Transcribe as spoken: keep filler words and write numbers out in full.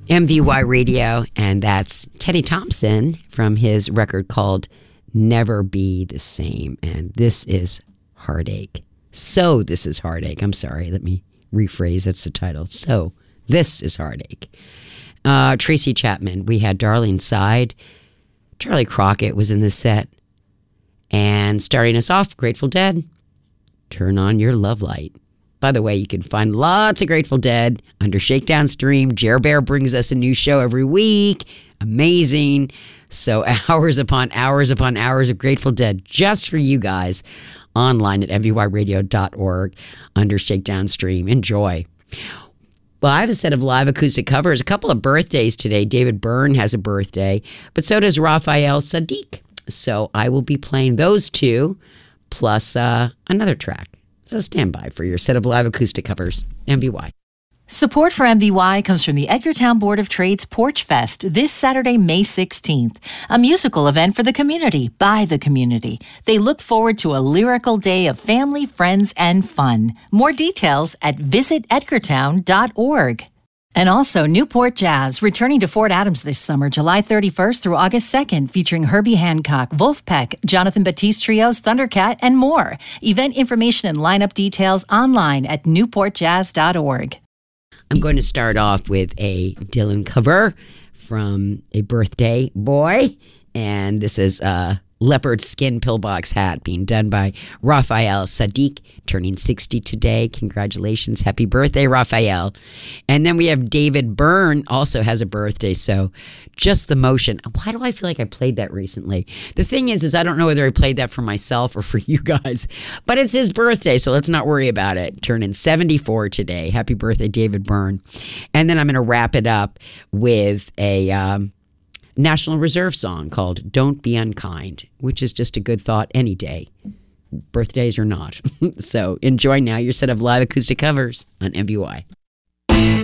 M V Y Radio, and that's Teddy Thompson from his record called Never Be the Same. And this is Heartache. So this is Heartache. I'm sorry. Let me rephrase. That's the title. So this is Heartache. Uh, Tracy Chapman. We had Darlene Side. Charlie Crockett was in the set. And starting us off, Grateful Dead. Turn on your love light. By the way, you can find lots of Grateful Dead under Shakedown Stream. Jer Bear brings us a new show every week. Amazing. So hours upon hours upon hours of Grateful Dead just for you guys online at m v y radio dot org under Shakedown Stream. Enjoy. Well, I have a set of live acoustic covers. A couple of birthdays today. David Byrne has a birthday, but so does Raphael Sadiq. So I will be playing those two plus uh, another track. So stand by for your set of live acoustic covers. M V Y. Support for M V Y comes from the Edgartown Board of Trade's Porch Fest this Saturday, May sixteenth, a musical event for the community, by the community. They look forward to a lyrical day of family, friends, and fun. More details at visit edgartown dot org. And also, Newport Jazz, returning to Fort Adams this summer, July thirty-first through August second, featuring Herbie Hancock, Wolfpack, Jonathan Batiste Trios, Thundercat, and more. Event information and lineup details online at newport jazz dot org. I'm going to start off with a Dylan cover from a birthday boy, and this is a leopard skin pillbox hat being done by Raphael Sadiq, turning sixty today. Congratulations. Happy birthday, Raphael. And then we have David Byrne, also has a birthday. So Just the Motion. Why do I feel like I played that recently? The thing is, is I don't know whether I played that for myself or for you guys, but it's his birthday, so let's not worry about it. Turning seventy-four today. Happy birthday, David Byrne. And then I'm going to wrap it up with a um, National Reserve song called Don't Be Unkind, which is just a good thought any day, birthdays or not. So enjoy now your set of live acoustic covers on M B Y.